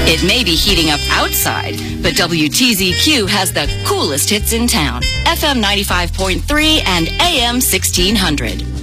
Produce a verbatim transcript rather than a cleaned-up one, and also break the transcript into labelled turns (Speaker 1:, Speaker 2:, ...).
Speaker 1: It may be heating up outside, but W T Z Q has the coolest hits in town. F M ninety-five point three and A M sixteen hundred.